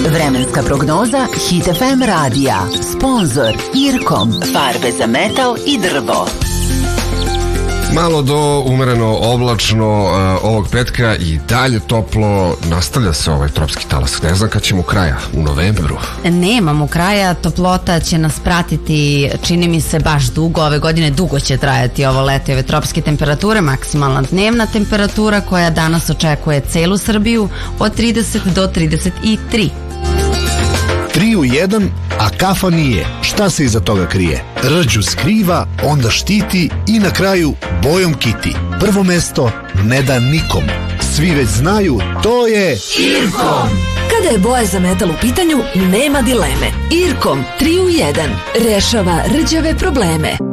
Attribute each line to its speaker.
Speaker 1: Vremenska prognoza Hit FM radija. Sponzor Irkom. Farbe za metal i drvo.
Speaker 2: Malo do umereno oblačno ovog petka i dalje toplo. Nastavlja se ovaj tropski talas. Ne znam kad ćemo kraja, u novembru.
Speaker 3: Nemamo kraja, toplota će nas pratiti, čini mi se, baš dugo. Ove godine dugo će trajati ovo leto, ove tropske temperature. Maksimalna dnevna temperatura koja danas očekuje celu Srbiju od 30 do 33.
Speaker 4: 3 u 1, a kafa nije. Šta se iza toga krije? Rđu skriva, onda štiti i na kraju bojom kiti. Prvo mesto ne da nikom. Svi već znaju, to je Irkom.
Speaker 5: Kada je boja za metal u pitanju, nema dileme. Irkom 3 u 1 rešava rđave probleme.